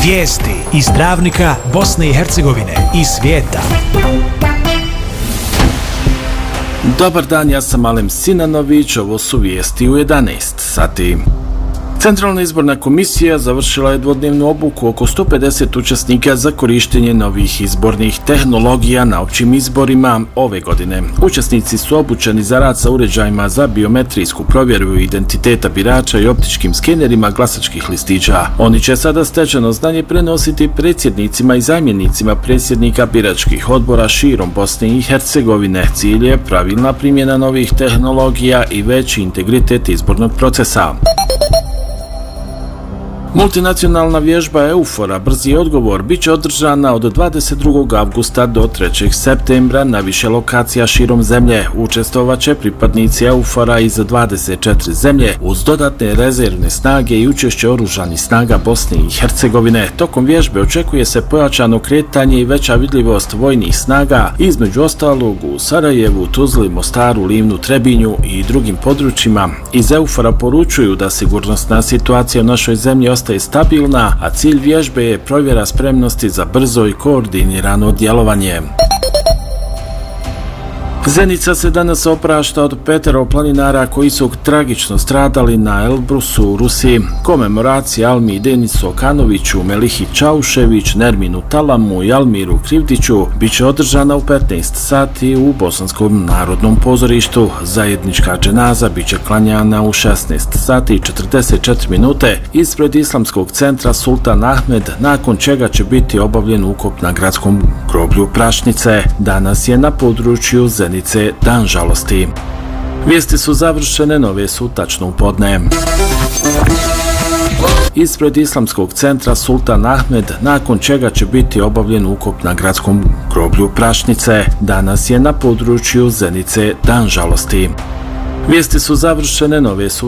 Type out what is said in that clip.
Vijesti iz Travnika, Bosne i Hercegovine i svijeta. Dobar dan, ja sam Alem Sinanović, ovo su vijesti u 11 sati. Centralna izborna komisija završila je dvodnevnu obuku oko 150 učesnika za korištenje novih izbornih tehnologija na općim izborima ove godine. Učesnici su obučeni za rad sa uređajima za biometrijsku provjeru identiteta birača i optičkim skenerima glasačkih listića. Oni će sada stečeno znanje prenositi predsjednicima i zamjenicima predsjednika biračkih odbora širom Bosne i Hercegovine. Cilj je pravilna primjena novih tehnologija i veći integritet izbornog procesa. Multinacionalna vježba EUFOR-a Brzi odgovor bit će održana od 22. avgusta do 3. septembra na više lokacija širom zemlje. Učestvovat će pripadnici EUFOR-a iz 24 zemlje uz dodatne rezervne snage i učešće oružanih snaga Bosne i Hercegovine. Tokom vježbe očekuje se pojačano kretanje i veća vidljivost vojnih snaga, između ostalog u Sarajevu, Tuzli, Mostaru, Livnu, Trebinju i drugim područjima. Iz EUFOR-a poručuju da sigurnosna situacija u našoj zemlji ostaje stabilna, a cilj vježbe je provjera spremnosti za brzo i koordinirano djelovanje. Zenica se danas oprašta od 5 planinara koji su tragično stradali na Elbrusu u Rusiji. Komemoracija Almi Denisu Okanoviću, Melihi Čaušević, Nerminu Talamu i Almiru Krivdiću bit će održana u 15 sati u Bosanskom narodnom pozorištu. Zajednička dženaza bit će klanjana u 16 sati i 44 minute ispred Islamskog centra Sultan Ahmed, nakon čega će biti obavljen ukop na gradskom groblju Prašnice. Danas je na području Zenice dan žalosti. Vijesti su završene, nove su tačno u podne. Ispred Islamskog centra Sultan Ahmed, nakon čega će biti obavljen ukop na gradskom groblju Prašnice. Danas je na području Zenice dan žalosti. Vijesti su završene, nove su